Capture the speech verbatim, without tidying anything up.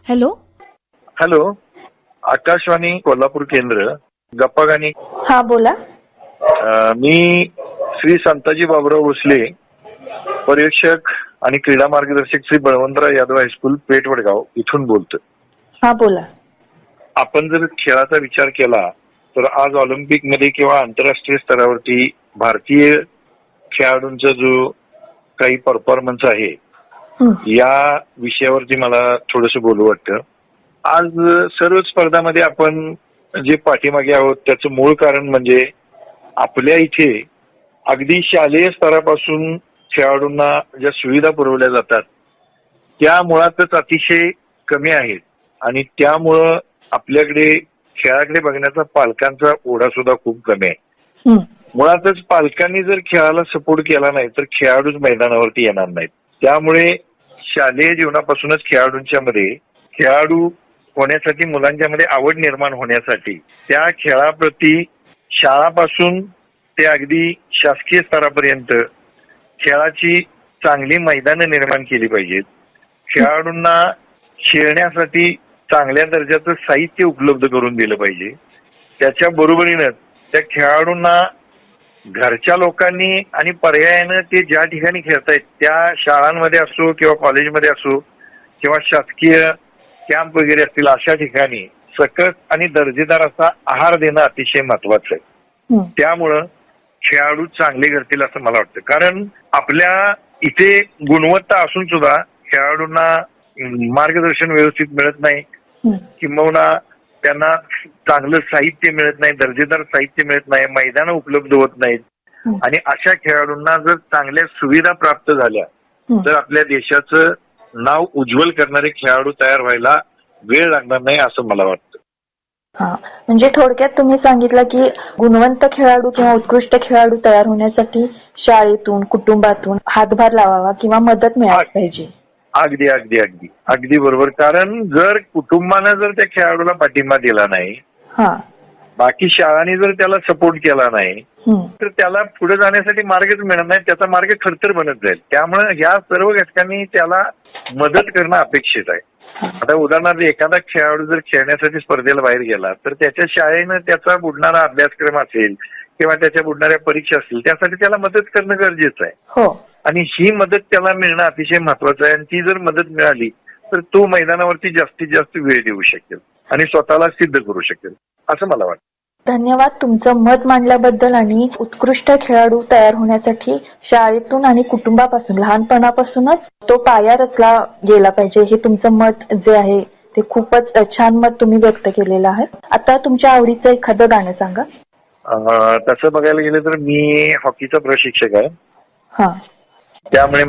Hello hello, Akashvani Kolhapur केंद्र, गप्पा गाणी. हा बोला. अ, मी श्री संताजी बाबुराव भोसले, पर्यवेक्षक आणि क्रीडा मार्गदर्शक श्री बळवंतराव यादव हायस्कूल पेठ वडगाव इथून बोलतो. हा बोला. आपण जर खेळाचा विचार केला तर आज ऑलिम्पिक मध्ये किंवा आंतरराष्ट्रीय स्तरावरती भारतीय खेळाडूंचा जो काही परफॉर्मन्स आहे या विषयावरती मला थोडस बोलू वाटतं. आज सर्व स्पर्धामध्ये आपण जे पाठीमागे आहोत त्याचं मूळ कारण म्हणजे आपल्या इथे अगदी शालेय स्तरापासून खेळाडूंना ज्या सुविधा पुरवल्या जातात त्या मुळातच अतिशय कमी आहेत आणि त्यामुळं आपल्याकडे खेळाकडे बघण्याचा पालकांचा ओढा सुद्धा खूप कमी आहे. मुळातच पालकांनी जर खेळाला सपोर्ट केला नाही तर खेळाडूच मैदानावरती येणार नाहीत. त्यामुळे शालेय जीवनापासूनच खेळाडूंच्या मध्ये खेळाडू होण्यासाठी मुलांच्या मध्ये आवड निर्माण होण्यासाठी त्या खेळाप्रती शाळापासून ते अगदी शासकीय स्तरापर्यंत खेळाची चांगली मैदानं निर्माण केली पाहिजेत. खेळाडूंना खेळण्यासाठी चांगल्या दर्जाचं साहित्य उपलब्ध करून दिलं पाहिजे. त्याच्या बरोबरीनं त्या खेळाडूंना घरच्या लोकांनी आणि पर्यायानं ते ज्या ठिकाणी खेळतायत त्या शाळांमध्ये असो किंवा कॉलेजमध्ये असो किंवा शासकीय कॅम्प वगैरे असतील अशा ठिकाणी सकस आणि दर्जेदार असा आहार देणं अतिशय महत्वाचं आहे. त्यामुळं खेळाडू चांगले करतील असं मला वाटतं. कारण आपल्या इथे गुणवत्ता असून सुद्धा खेळाडूंना मार्गदर्शन व्यवस्थित मिळत नाही, किंबहुना त्यांना चांगलं साहित्य मिळत नाही, दर्जेदार साहित्य मिळत नाही, मैदानं उपलब्ध होत नाहीत आणि अशा खेळाडूंना जर चांगल्या सुविधा प्राप्त झाल्या तर आपल्या देशाचं नाव उज्ज्वल करणारे खेळाडू तयार व्हायला वेळ लागणार नाही असं मला वाटतं. हा, म्हणजे थोडक्यात तुम्ही सांगितलं की गुणवंत खेळाडू किंवा उत्कृष्ट खेळाडू तयार होण्यासाठी शाळेतून कुटुंबातून हातभार लावावा किंवा मदत मिळाली पाहिजे. अगदी अगदी अगदी अगदी बरोबर. कारण जर कुटुंबानं जर त्या खेळाडूला पाठिंबा दिला नाही, बाकी शाळांनी जर त्याला सपोर्ट केला नाही तर त्याला पुढे जाण्यासाठी मार्गच मिळत नाही, त्याचा मार्ग खडतर बनत जाईल. त्यामुळे ह्या सर्व घटकांनी त्याला मदत करणं अपेक्षित आहे. आता उदाहरणार्थ एखादा खेळाडू जर खेळण्यासाठी स्पर्धेला बाहेर गेला तर त्याच्या शाळेनं त्याचा बुडणारा अभ्यासक्रम असेल किंवा त्याच्या बुडणाऱ्या परीक्षा असतील त्यासाठी त्याला मदत करणं गरजेचं आहे आणि ही मदत त्याला मिळणं अतिशय महत्वाचं आहे. आणि ती जर मदत मिळाली तर तो मैदानावरती जास्तीत जास्त वेळ देऊ शकेल आणि स्वतःला सिद्ध करू शकेल असं मला वाटतं. धन्यवाद तुमचं मत मांडल्याबद्दल. आणि उत्कृष्ट खेळाडू तयार होण्यासाठी शाळेतून आणि कुटुंबापासून लहानपणापासूनच तो पाया रचला गेला पाहिजे हे तुमचं मत जे आहे ते खूपच छान मत तुम्ही व्यक्त केलेलं आहे. आता तुमच्या आवडीचं एखादं गाणं सांगा. तसं बघायला गेलं तर मी हॉकीचा प्रशिक्षक आहे, हा त्यामुळे